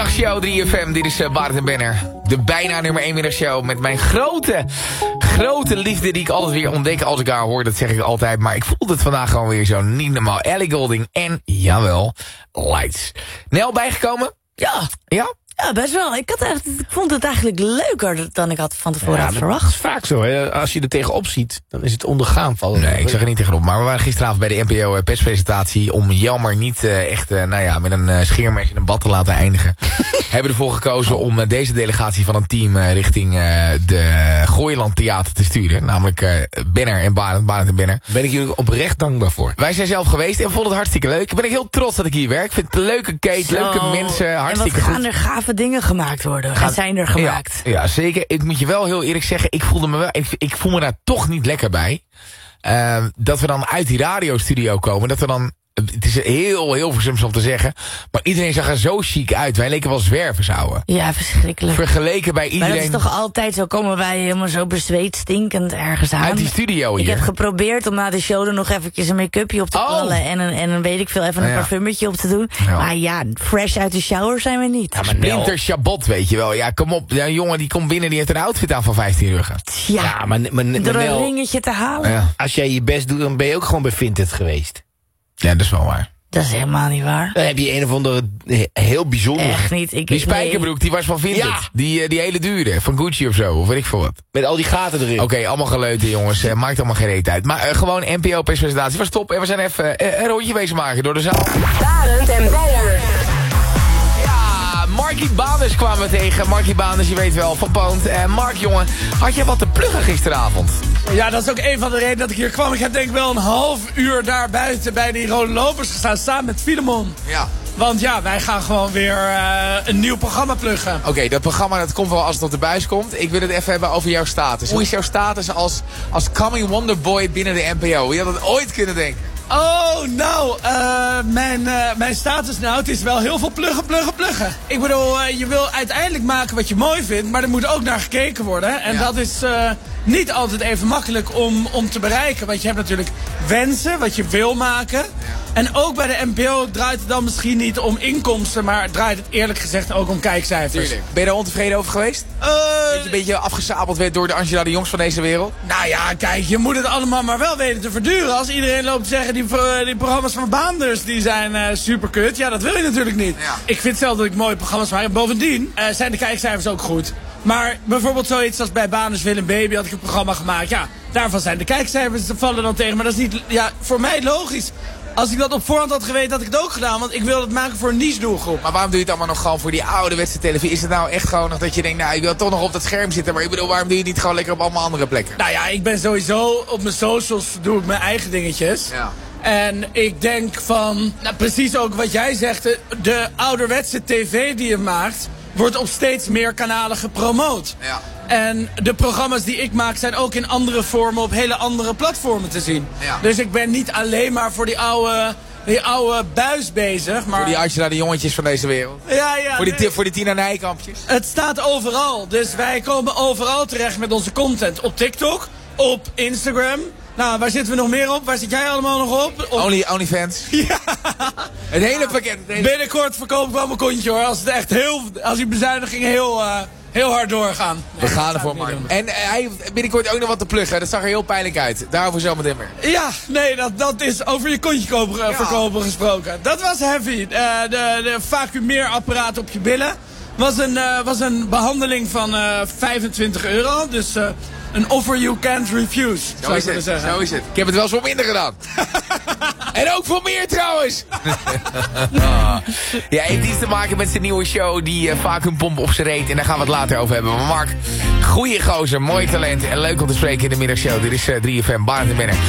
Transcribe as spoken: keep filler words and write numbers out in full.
middagshow drie F M. Dit is uh, Bart en Benner. De bijna nummer één middagshow met mijn grote, grote liefde die ik altijd weer ontdek als ik haar hoor. Dat zeg ik altijd, maar ik voelde het vandaag gewoon weer zo niet normaal. Ellie Goulding en, jawel, Lights. Nel, bijgekomen? Ja. Ja? Ja, best wel. Ik, had echt, ik vond het eigenlijk leuker dan ik had van tevoren ja, had verwacht. Dat is vaak zo. Hè. Als je er tegenop ziet, dan is het ondergaan van. Nee, ik zag er niet tegenop. Maar we waren gisteravond bij de N P O-perspresentatie... om jammer niet uh, echt uh, nou ja, met een uh, scheermes in een bad te laten eindigen. Hebben ervoor gekozen om uh, deze delegatie van een team... Uh, richting uh, de Gooiland Theater te sturen. Namelijk uh, Benner en Barend, Barend en Benner. Ben ik jullie oprecht dankbaar voor. Wij zijn zelf geweest en vonden het hartstikke leuk. Ik ben ik heel trots dat ik hier werk. Ik vind het een leuke Kate, Zo. leuke mensen, hartstikke en wat goed. gaan er gave dingen gemaakt worden. Gaan zijn er gemaakt. Ja, ja, zeker. Ik moet je wel heel eerlijk zeggen, ik voelde me wel, ik, ik voel me daar toch niet lekker bij. Uh, dat we dan uit die radiostudio komen, dat we dan, het is heel, heel verzumd om te zeggen, maar iedereen zag er zo chic uit. Wij leken wel zwervers, ouwe. Ja, verschrikkelijk. Vergeleken bij iedereen. Maar dat is toch altijd zo, komen wij helemaal zo bezweet, stinkend ergens aan. Uit die studio hier. Ik heb geprobeerd om na de show er nog eventjes een make-upje op te knallen. Oh. En, een, en een weet ik veel, even een ja. parfumetje op te doen. Ja. Maar ja, fresh uit de shower zijn we niet. Ja, maar Splinter Chabot, weet je wel. Ja, kom op. Ja, een jongen die komt binnen, die heeft een outfit aan van vijftien ruggen. Ja, ja maar, maar, maar door een Nel, ringetje te halen. Ja. Als jij je best doet, dan ben je ook gewoon bij Vinted geweest. Ja, dat is wel waar. Dat is helemaal niet waar. Dan heb je een of andere heel bijzonder. Echt niet. Ik, die spijkerbroek, die was van Vinted. Ja. Die, die hele dure, van Gucci of zo, of weet ik veel wat. Met al die gaten erin. Oké, okay, allemaal geleuten jongens, uh, maakt allemaal geen reet uit. Maar uh, gewoon N P O-perspresentatie was top. En we zijn even uh, een rondje bezig maken door de zaal. Barend en Benner. Ja, Markie Baanders kwamen we tegen. Markie Baanders, je weet wel, van Poont. Uh, Mark, jongen, had je wat te pluggen gisteravond? Ja, dat is ook een van de redenen dat ik hier kwam. Ik heb denk ik wel een half uur daar buiten bij die Rode Lopers gestaan, samen met Filemon. Ja. Want ja, wij gaan gewoon weer uh, een nieuw programma pluggen. Oké, okay, dat programma dat komt wel als het op de buis komt. Ik wil het even hebben over jouw status. Hoe is jouw status als, als coming wonder boy binnen de N P O? Wie had dat ooit kunnen denken? Oh, nou, uh, mijn, uh, mijn status nou, het is wel heel veel pluggen, pluggen, pluggen. Ik bedoel, uh, je wil uiteindelijk maken wat je mooi vindt, maar er moet ook naar gekeken worden. En ja. dat is uh, niet altijd even makkelijk om, om te bereiken. Want je hebt natuurlijk wensen, wat je wil maken. Ja. En ook bij de N P O draait het dan misschien niet om inkomsten, maar draait het eerlijk gezegd ook om kijkcijfers. Tuurlijk. Ben je daar ontevreden over geweest? Uh, dat je een beetje afgesabeld werd door de Angela de Jongs van deze wereld? Nou ja, kijk, je moet het allemaal maar wel weten te verduren. Als iedereen loopt te zeggen, die, die programma's van Baanders, die zijn uh, superkut. Ja, dat wil je natuurlijk niet. Ja. Ik vind zelf dat ik mooie programma's maak. En bovendien uh, zijn de kijkcijfers ook goed. Maar bijvoorbeeld zoiets als bij Baanders Willem Baby had ik een programma gemaakt. Ja, daarvan zijn de kijkcijfers vallen dan tegen. Maar dat is niet, ja, voor mij logisch. Als ik dat op voorhand had geweten, had ik het ook gedaan. Want ik wil het maken voor een niche-doelgroep. Maar waarom doe je het allemaal nog gewoon voor die ouderwetse televisie? Is het nou echt gewoon nog dat je denkt, nou, ik wil toch nog op dat scherm zitten. Maar ik bedoel, waarom doe je het niet gewoon lekker op allemaal andere plekken? Nou ja, ik ben sowieso op mijn socials, doe ik mijn eigen dingetjes. Ja. En ik denk van, nou, precies ook wat jij zegt, de ouderwetse tv die je maakt, wordt op steeds meer kanalen gepromoot. Ja. En de programma's die ik maak zijn ook in andere vormen op hele andere platformen te zien. Ja. Dus ik ben niet alleen maar voor die oude, die oude buis bezig. Maar... Voor die Angela de jongetjes van deze wereld. Ja, ja. Voor die, nee. voor die Tina Nijkampjes. Het staat overal. Dus wij komen overal terecht met onze content. Op TikTok, op Instagram. Nou, waar zitten we nog meer op? Waar zit jij allemaal nog op? op... Only, OnlyFans. Ja. Het hele pakket. Het hele... Binnenkort verkoop ik wel mijn kontje hoor. Als het echt heel, als die bezuinigingen heel, uh, heel hard doorgaan. We nee, gaan ervoor, Mark. En uh, hij heeft binnenkort ook nog wat te pluggen. Dat zag er heel pijnlijk uit. Daarover zometeen meer. Ja, nee, dat, dat is over je kontje kopen, uh, ja. verkopen gesproken. Dat was heavy. Uh, de, de vacuumeerapparaat op je billen. Was een, uh, was een behandeling van uh, vijfentwintig euro. Dus uh, een offer you can't refuse. Zo is het, zeggen. Zo is het. Ik heb het wel eens voor minder gedaan. En ook voor meer trouwens. ah. Ja, heeft iets te maken met zijn nieuwe show die uh, vacuumpomp op zijn reet. En daar gaan we het later over hebben. Maar Mark, goeie gozer, mooi talent en leuk om te spreken in de middagshow. Dit is uh, drie F M, Barend en Benner.